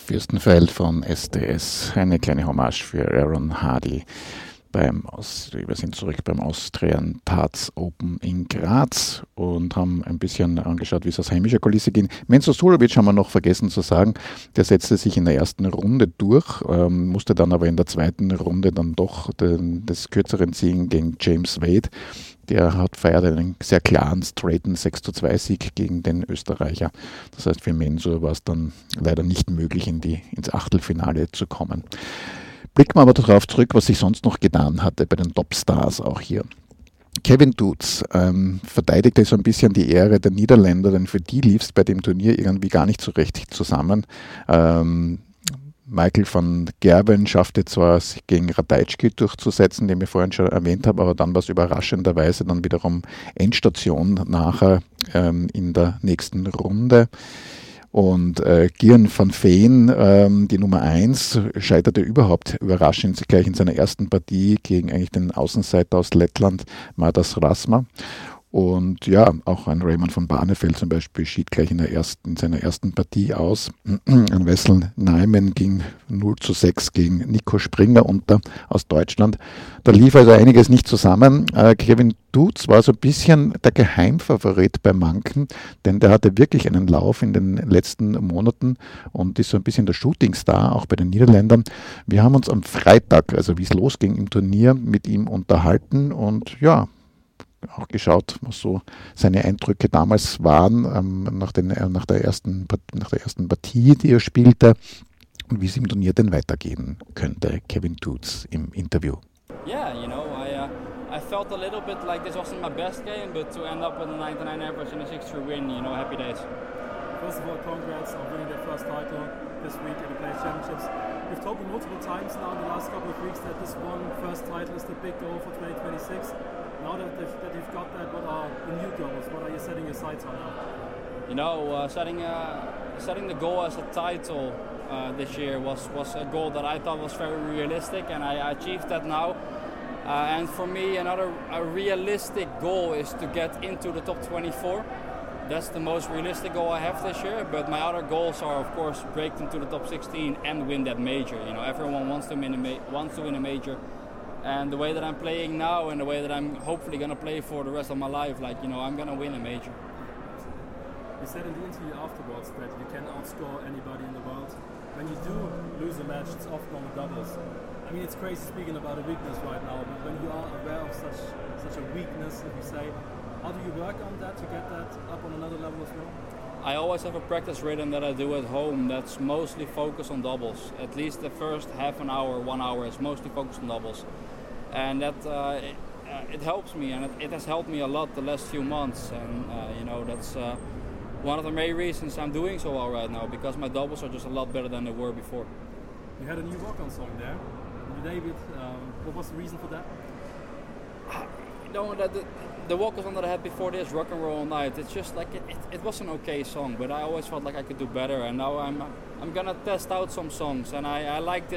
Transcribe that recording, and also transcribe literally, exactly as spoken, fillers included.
Fürstenfeld von S T S, eine kleine Hommage für Aaron Hardy. Beim Aus, wir sind zurück beim Austrian Darts Open in Graz und haben ein bisschen angeschaut, wie es aus heimischer Kulisse ging. Menzo Suljovic haben wir noch vergessen zu sagen, der setzte sich in der ersten Runde durch, ähm, musste dann aber in der zweiten Runde dann doch den, des Kürzeren ziehen gegen James Wade. Der hat feiert einen sehr klaren, straighten sechs zu zwei Sieg gegen den Österreicher. Das heißt, für Menzo war es dann leider nicht möglich, in die, ins Achtelfinale zu kommen. Blicken wir aber darauf zurück, was sich sonst noch getan hatte bei den Topstars auch hier. Kevin Doets ähm, verteidigte so ein bisschen die Ehre der Niederländer, denn für die lief es bei dem Turnier irgendwie gar nicht so recht zusammen. Ähm, Michael van Gerwen schaffte zwar, sich gegen Ratajski durchzusetzen, den wir vorhin schon erwähnt haben, aber dann war es überraschenderweise dann wiederum Endstation nachher ähm, in der nächsten Runde. Und äh, Gian van Veen, ähm, die Nummer eins, scheiterte überhaupt überraschend gleich in seiner ersten Partie gegen eigentlich den Außenseiter aus Lettland, Madas Rasma. Und ja, auch ein Raymond von Barneveld zum Beispiel schied gleich in, der ersten, in seiner ersten Partie aus. Ein Wessel Neiman ging null zu sechs gegen Nico Springer unter aus Deutschland. Da lief also einiges nicht zusammen. Äh, Kevin Doets war so ein bisschen der Geheimfavorit bei manchen, denn der hatte wirklich einen Lauf in den letzten Monaten und ist so ein bisschen der Shootingstar, auch bei den Niederländern. Wir haben uns am Freitag, also wie es losging im Turnier, mit ihm unterhalten und ja, auch geschaut, was so seine Eindrücke damals waren, ähm, nach, den, äh, nach, der ersten, nach der ersten Partie, die er spielte und wie es im Turnier denn weitergehen könnte. Kevin Doets im Interview. Yeah, you know, I, uh, I felt a little bit like this wasn't my best game, but to end up with a ninety-nine average and a six three win, you know, happy days. First of all, congrats on winning their first title this week at the Players Championships. We've told me multiple times now in the last couple of weeks that this one first title is the big goal for twenty twenty-six. Now that, that you've got that, what are the new goals? What are you setting your sights on now? You know, uh, setting uh, setting the goal as a title uh, this year was, was a goal that I thought was very realistic, and I achieved that now. Uh, and for me, another a realistic goal is to get into the top twenty-four. That's the most realistic goal I have this year. But my other goals are, of course, break into the top sixteen and win that major. You know, everyone wants to win a ma- wants to win a major. And the way that I'm playing now and the way that I'm hopefully going to play for the rest of my life, like, you know, I'm going to win a major. You said in the interview afterwards that you can outscore anybody in the world. When you do lose a match, it's often on the doubles. I mean, it's crazy speaking about a weakness right now, but when you are aware of such such a weakness, if you say, how do you work on that to get that up on another level as well? I always have a practice rhythm that I do at home that's mostly focused on doubles. At least the first half an hour, one hour is mostly focused on doubles. And that uh, it, uh, it helps me, and it, it has helped me a lot the last few months. And uh, you know, that's uh, one of the main reasons I'm doing so well right now, because my doubles are just a lot better than they were before. You had a new walk-on song there. David, um, what was the reason for that? You know, the, the, the walk-on song that I had before this, Rock and Roll All Night, it's just like, it, it, it was an okay song, but I always felt like I could do better, and now I'm I'm gonna test out some songs, and I, I like this